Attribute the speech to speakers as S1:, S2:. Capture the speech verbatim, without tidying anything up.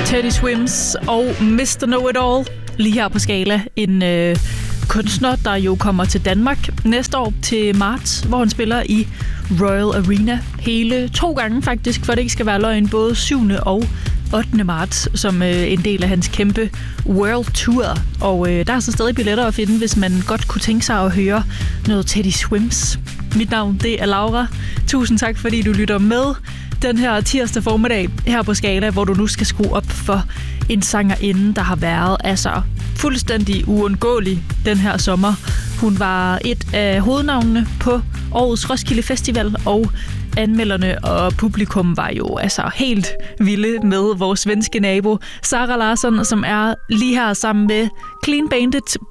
S1: Teddy Swims og mister Know-It-All lige her på Skala. En øh, kunstner, der jo kommer til Danmark næste år til marts, hvor han spiller i Royal Arena hele to gange faktisk, for det ikke skal være løgn, både syvende og ottende marts, som øh, en del af hans kæmpe World Tour. Og øh, der er så stadig billetter at finde, hvis man godt kunne tænke sig at høre noget Teddy Swims. Mit navn, det er Laura. Tusind tak, fordi du lytter med den her tirsdag formiddag her på Skala, hvor du nu skal skrue op for en sangerinde, der har været altså fuldstændig uundgåelig den her sommer. Hun var et af hovednavnene på årets Roskilde Festival, og anmelderne og publikum var jo altså helt vilde med vores svenske nabo Sara Larsson, som er lige her sammen med Clean Bandit